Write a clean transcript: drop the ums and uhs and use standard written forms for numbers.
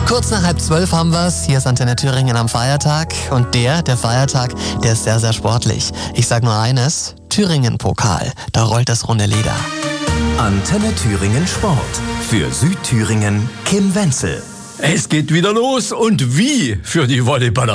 Kurz nach 11:30 haben wir's. Hier ist Antenne Thüringen am Feiertag. Und der Feiertag, der ist sehr, sehr sportlich. Ich sag nur eines: Thüringen-Pokal. Da rollt das runde Leder. Antenne Thüringen Sport. Für Südthüringen Kim Wenzel. Es geht wieder los und wie für die Volleyballer.